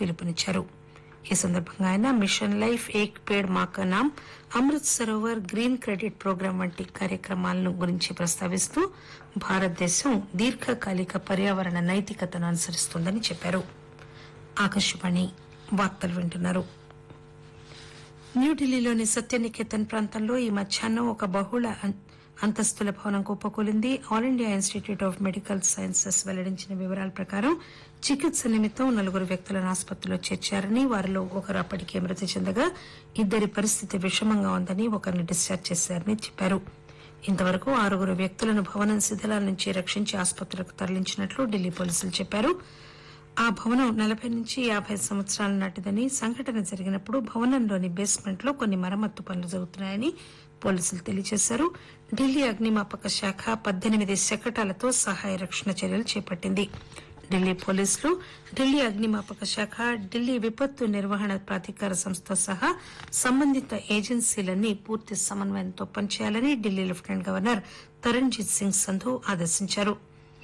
పిలుపునిచ్చారు. ఈ సందర్భంగా ఆయన మిషన్ లైఫ్ ఏక్ పేడ్ మా కా నామ్, Amrit Sarovar, green credit programme వంటి కార్యక్రమాలను గురించి ప్రస్తావిస్తూ భారతదేశం దీర్ఘకాలిక పర్యావరణ నైతికతను అనుసరిస్తోందని చెప్పారు. ఆకాశవాణి వార్తలు వింటున్నారు. న్యూఢిల్లీలోని సత్యనికేతన్ ప్రాంతంలో ఈ మధ్యాహ్నం ఒక బహుళ అంతస్తుల భవనం కుప్పకూలింది. All India institute of medical sciences వెల్లడించిన వివరాల ప్రకారం చికిత్స నిమిత్తం 4 వ్యక్తులను ఆసుపత్రిలో చేర్చారని, వారిలో ఒకరు అప్పటికే మృతి చెందగా 2 పరిస్థితి విషమంగా ఉందని, ఒకరిని డిశ్చార్జ్ చేశారని చెప్పారు. ఇంతవరకు 6 వ్యక్తులను భవనం శిథిలాల నుంచి రక్షించి ఆసుపత్రులకు తరలించినట్లు ఢిల్లీ పోలీసులు చెప్పారు. ఆ భవనం 40 నుంచి 50 సంవత్సరాల నాటిదని, సంఘటన జరిగినప్పుడు భవనంలోని బేస్మెంట్ లో కొన్ని మరమ్మత్తు పనులు జరుగుతున్నాయని పోలీసులు తెలియజేశారు. ఢిల్లీ అగ్నిమాపక శాఖ 18 శకటాలతో సహాయ రక్షణ చర్యలు చేపట్టింది. ఢిల్లీ పోలీసులు, ఢిల్లీ అగ్నిమాపక శాఖ, ఢిల్లీ విపత్తు నిర్వహణ ప్రాధికార సంస్థ సహా సంబంధిత ఏజెన్సీలన్నీ పూర్తి సమన్వయంతో పనిచేయాలని ఢిల్లీ లెఫ్టినెంట్ గవర్నర్ తరణ్జీత్ సింగ్ సంధు ఆదేశించారు.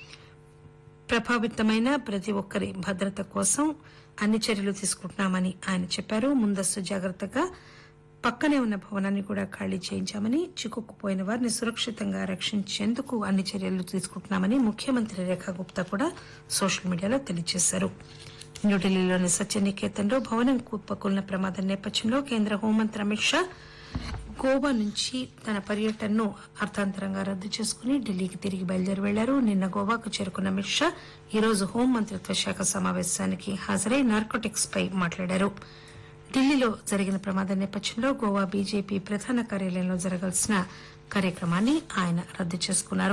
ప్రభావితమైన ప్రతి ఒక్కరి భద్రత కోసం అన్ని చర్యలు తీసుకుంటున్నామని ఆయన చెప్పారు. ముందస్తు జాగ్రత్తగా పక్కనే ఉన్న భవనాన్ని కూడా ఖాళీ చేయించామని, చిక్కుకుపోయిన వారిని సురక్షితంగా రక్షించేందుకు అన్ని చర్యలు తీసుకుంటున్నామని ముఖ్యమంత్రి రేఖా గుప్తా కూడా సోషల్ మీడియాలో తెలియజేశారు. న్యూఢిల్లీలోని సత్యనికేతన్లో భవనం కుప్పకూలిన ప్రమాదం నేపథ్యంలో కేంద్ర హోంమంత్రి అమిత్ షా గోవా నుంచి తన పర్యటనను అర్థాంతరంగా రద్దు చేసుకుని ఢిల్లీకి తిరిగి బయలుదేరి వెళ్లారు. నిన్న గోవాకు చేరుకున్న అమిత్ షా ఈరోజు హోంమంత్రిత్వ శాఖ సమావేశానికి హాజరై నార్కోటిక్స్ పై మాట్లాడారు. ఢిల్లీలో జరిగిన ప్రమాదం నేపథ్యంలో గోవా బీజేపీ ప్రధాన కార్యాలయంలో జరగాల్సిన కార్యక్రమాన్ని ఆయన రద్దు చేసుకున్నారు.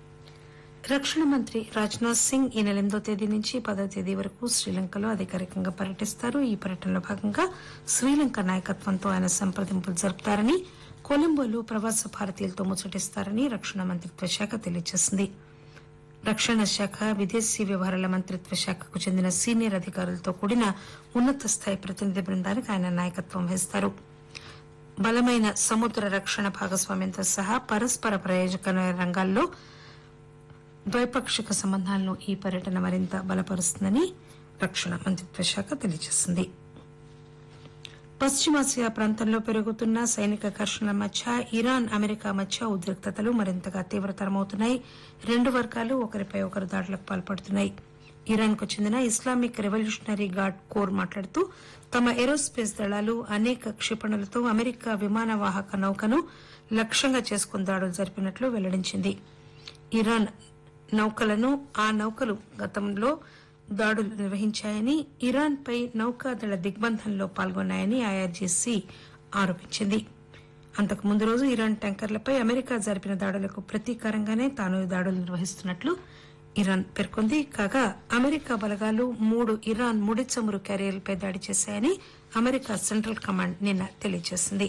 రక్షణ మంత్రి రాజ్నాథ్ సింగ్ ఈ నెల 8వ తేదీ నుంచి 10వ తేదీ వరకు శ్రీలంకలో అధికారికంగా పర్యటిస్తారు. ఈ పర్యటనలో భాగంగా శ్రీలంక నాయకత్వంతో ఆయన సంప్రదింపులు జరుపుతారని, కొలంబోలో ప్రవాస భారతీయులతో ముచ్చటిస్తారని రక్షణ మంత్రిత్వ శాఖ తెలియజేసింది. రక్షణ శాఖ, విదేశీ వ్యవహారాల మంత్రిత్వ శాఖకు చెందిన సీనియర్ అధికారులతో కూడిన ఉన్నత స్థాయి ప్రతినిధి బృందానికి ఆయన నాయకత్వం వహిస్తారు. బలమైన సముద్ర రక్షణ భాగస్వామ్యంతో సహా పరస్పర ప్రయోజకమైన రంగాల్లో ద్వైపాక్షిక సంబంధాలను ఈ పర్యటన మరింత బలపరుస్తుందని రక్షణ మంత్రిత్వ శాఖ తెలియజేసింది. పశ్చిమాసియా ప్రాంతంలో పెరుగుతున్న సైనిక ఘర్షణల మధ్య ఇరాన్, అమెరికా మధ్య ఉద్రిక్తతలు మరింతగా తీవ్రతరమవుతున్నాయి. 2 వర్గాలు ఒకరిపై ఒకరు దాడులకు పాల్పడుతున్నాయి. ఇరాన్ కు చెందిన ఇస్లామిక్ రెవల్యూషనరీ గార్డ్ కోర్ మాట్లాడుతూ తమ ఏరోస్పేస్ దళాలు అనేక క్షిపణులతో అమెరికా విమాన వాహక నౌకను లక్ష్యంగా చేసుకుని దాడులు జరిపినట్లు వెల్లడించింది. ఇరాన్ నౌకలను ఆ నౌకలు గతంలో దాడులు నిర్వహించాయని, ఇరాన్ పై నౌకాదళ దిగ్బంధంలో పాల్గొన్నాయని ఐఆర్జీసీ ఆరోపించింది. అంతకు ముందు రోజు ఇరాన్ ట్యాంకర్లపై అమెరికా జరిపిన దాడులకు ప్రతీకారంగానే తాను ఈ దాడులు నిర్వహిస్తున్నట్లు ఇరాన్ పేర్కొంది. కాగా అమెరికా బలగాలు 3 ఇరాన్ ముడి చమురు క్యారియర్లపై దాడి చేశాయని అమెరికా సెంట్రల్ కమాండ్ నిన్న తెలియజేసింది.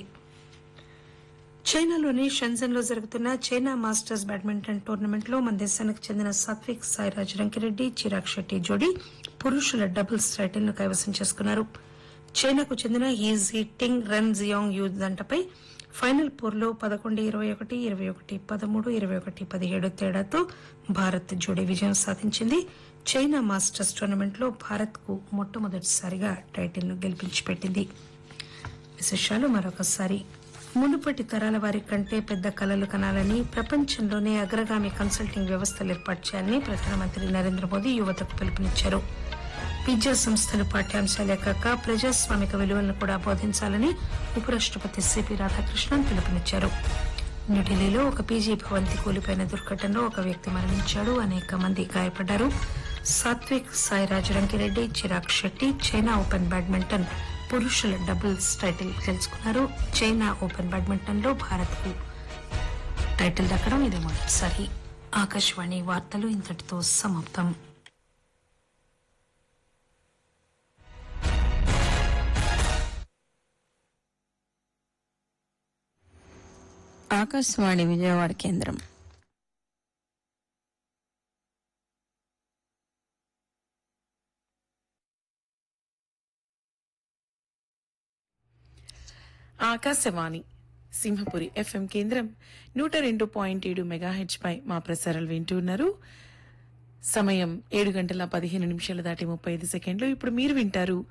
చైనాలోని షెంజన్ లో జరుగుతున్న చైనా మాస్టర్స్ బ్యాడ్మింటన్ టోర్నమెంట్ లో మన దేశానికి చెందిన సాత్విక్ సాయిరాజ్ రంకిరెడ్డి, చిరాగ్ షెట్టి జోడీ పురుషుల డబుల్స్ టైటిల్ ను కైవసం చేసుకున్నారు. చైనాకు చెందిన ఈజీ టింగ్ రెన్ జియాంగ్ యూ జంటపై ఫైనల్ పోర్లో 11-21, 21-13, 21-17 తేడాతో భారత్ జోడీ విజయం సాధించింది. చైనా మాస్టర్స్ టోర్నమెంట్ లో భారత్ కు మొట్టమొదటిసారిగా టైటిల్ ను గెలిపించి పెట్టింది. విశేషాలు మరొకసారి. మునుపటి తరాల వారి కంటే పెద్ద కలలు కనాలని, ప్రపంచంలోనే అగ్రగామి కన్సల్టింగ్ వ్యవస్థలు ఏర్పాటు చేయాలని ప్రధానమంత్రి నరేంద్ర మోదీ యువతకు పిలుపునిచ్చారు. విద్యా సంస్థలు పాఠ్యాంశాలే కాక ప్రజాస్వామిక విలువలను కూడా బోధించాలని ఉపరాష్టపతి సిపి రాధాకృష్ణన్ పిలుపునిచ్చారు. న్యూఢిల్లీలో ఒక పీజీ భవంతి కూలిపోయిన దుర్ఘటనలో ఒక వ్యక్తి మరణించాడు, అనేక మంది గాయపడ్డారు. Satvik Sairaj Rankireddy, Chirag Shetty China open badminton పురుషుల డబుల్స్ టైటిల్ గెలుచుకున్నారు. చైనా ఓపెన్ బ్యాడ్మింటన్ లో భారత్ కు టైటిల్ దక్కడం ఇదే మొదటిసారి. ఆకాశవాణి వార్తలు ఇంతటితో సమాప్తం. ఆకాశవాణి విజయవాడ కేంద్రం. ఆకాశవాణి సింహపురి ఎఫ్ఎం కేంద్రం 102.7 మెగాహెచ్ పై మా ప్రసారాలు వింటూ ఉన్నారు. సమయం 7:15 దాటి 35 సెకండ్లు. ఇప్పుడు మీరు వింటారు